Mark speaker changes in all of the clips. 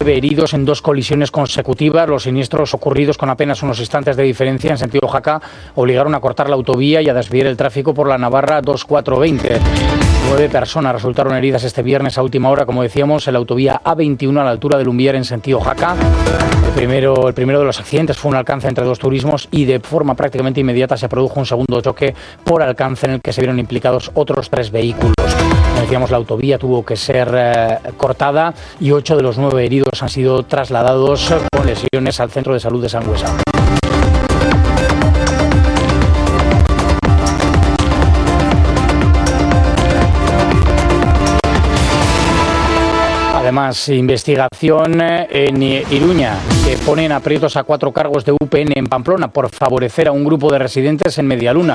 Speaker 1: 9 heridos en 2 colisiones consecutivas. Los siniestros ocurridos con apenas unos instantes de diferencia en sentido Jaca obligaron a cortar la autovía y a desviar el tráfico por la Navarra 2420. 9 personas resultaron heridas este viernes a última hora, como decíamos, en la autovía A21 a la altura de Lumbier en sentido Jaca. El primero de los accidentes fue un alcance entre 2 turismos y de forma prácticamente inmediata se produjo un segundo choque por alcance en el que se vieron implicados otros 3 vehículos. Como decíamos, la autovía tuvo que ser cortada y 8 de los 9 heridos han sido trasladados con lesiones al Centro de Salud de Sangüesa. Además, investigación en Iruña, que pone en aprietos a 4 cargos de UPN en Pamplona por favorecer a un grupo de residentes en Medialuna.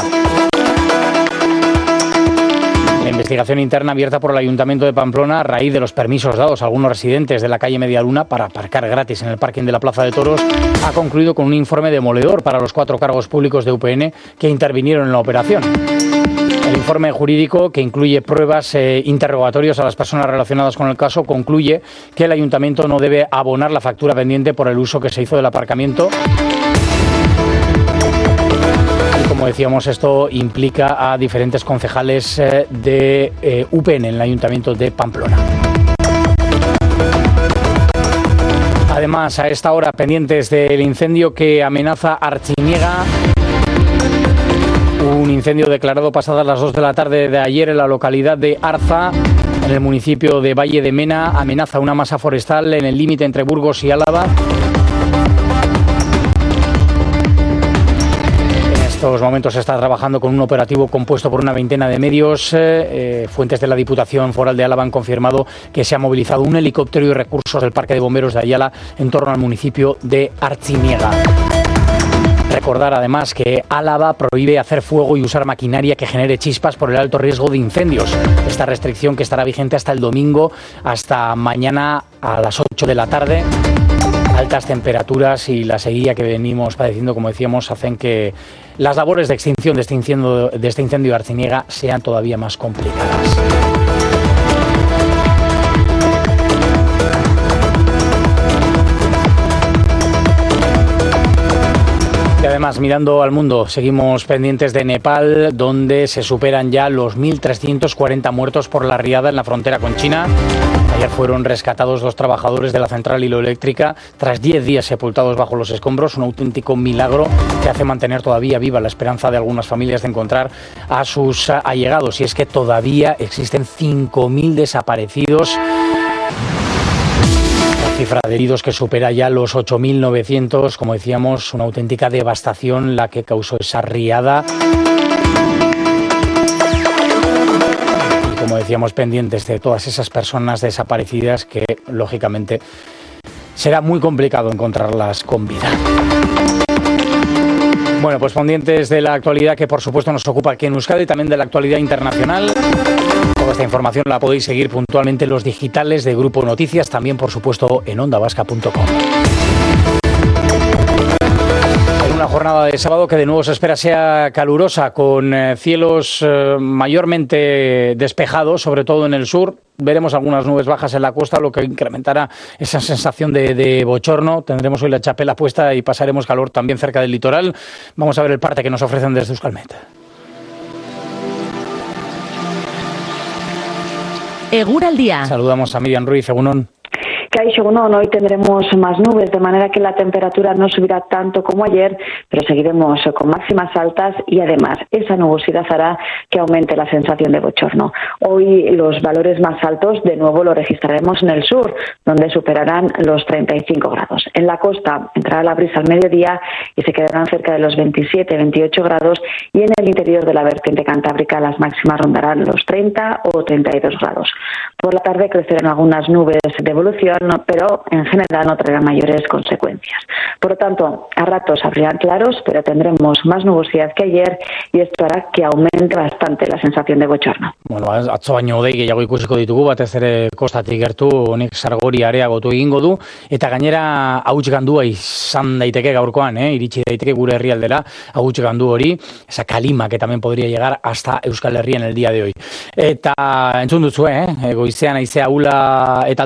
Speaker 1: La investigación interna abierta por el Ayuntamiento de Pamplona a raíz de los permisos dados a algunos residentes de la calle Medialuna para aparcar gratis en el parking de la Plaza de Toros ha concluido con un informe demoledor para los 4 cargos públicos de UPN que intervinieron en la operación. El informe jurídico, que incluye pruebas e interrogatorios a las personas relacionadas con el caso, concluye que el Ayuntamiento no debe abonar la factura pendiente por el uso que se hizo del aparcamiento. Y como decíamos, esto implica a diferentes concejales de UPN en el Ayuntamiento de Pamplona. Además, a esta hora, pendientes del incendio que amenaza Artziniega. Un incendio declarado pasadas las 2 de la tarde de ayer en la localidad de Arza, en el municipio de Valle de Mena, amenaza una masa forestal en el límite entre Burgos y Álava. En estos momentos se está trabajando con un operativo compuesto por una veintena de medios. Fuentes de la Diputación Foral de Álava han confirmado que se ha movilizado un helicóptero y recursos del Parque de Bomberos de Ayala en torno al municipio de Artziniega. Recordar además que Álava prohíbe hacer fuego y usar maquinaria que genere chispas por el alto riesgo de incendios. Esta restricción, que estará vigente hasta el domingo, hasta mañana a las 8 de la tarde. Altas temperaturas y la sequía que venimos padeciendo, como decíamos, hacen que las labores de extinción de este incendio de Artziniega sean todavía más complicadas. Y además, mirando al mundo, seguimos pendientes de Nepal, donde se superan ya los 1.340 muertos por la riada en la frontera con China. Ayer fueron rescatados 2 trabajadores de la central hidroeléctrica tras 10 días sepultados bajo los escombros, un auténtico milagro que hace mantener todavía viva la esperanza de algunas familias de encontrar a sus allegados. Y es que todavía existen 5.000 desaparecidos. Cifra de heridos que supera ya los 8.900, como decíamos, una auténtica devastación la que causó esa riada. Y como decíamos, pendientes de todas esas personas desaparecidas que, lógicamente, será muy complicado encontrarlas con vida. Bueno, pues pendientes de la actualidad que por supuesto nos ocupa aquí en Euskadi y también de la actualidad internacional. Toda esta información la podéis seguir puntualmente en los digitales de Grupo Noticias, también por supuesto en ondavasca.com. En una jornada de sábado que de nuevo se espera sea calurosa, con cielos mayormente despejados, sobre todo en el sur. Veremos algunas nubes bajas en la costa, lo que incrementará esa sensación de bochorno. Tendremos hoy la chapela puesta y pasaremos calor también cerca del litoral. Vamos a ver el parte que nos ofrecen desde Euskalmet.
Speaker 2: Egur al día.
Speaker 1: Saludamos a Miriam Ruiz, Egunon.
Speaker 3: Kaixo, hoy tendremos más nubes, de manera que la temperatura no subirá tanto como ayer, pero seguiremos con máximas altas y además esa nubosidad hará que aumente la sensación de bochorno. Hoy los valores más altos de nuevo lo registraremos en el sur, donde superarán los 35 grados. En la costa entrará la brisa al mediodía y se quedarán cerca de los 27-28 grados, y en el interior de la vertiente cantábrica las máximas rondarán los 30 o 32 grados. Por la tarde crecerán algunas nubes de evolución, pero en general no traerá mayores consecuencias. Por lo tanto, a ratos abrirán claros, pero tendremos más nubosidad que ayer y esto hará que aumente bastante la sensación de bochorno.
Speaker 1: Bueno, atzo baino hodei gehiago ikusiko ditugu, batez ere kostatik gertu, honek sargori areagotu egingo du, eta gainera hauts gandua izan daiteke gaurkoan, iritsi daiteke gure herrialdera, hauts gandu hori, esa kalima que también podría llegar hasta Euskal Herria en el día de hoy. Eta entzun duzu, goizean haizea ahula eta